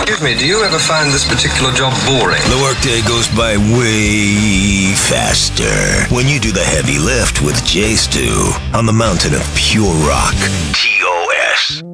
Excuse me, do you ever find this particular job boring? The workday goes by way faster when you do the heavy lift with Jay Stu on the mountain of pure rock. TOS.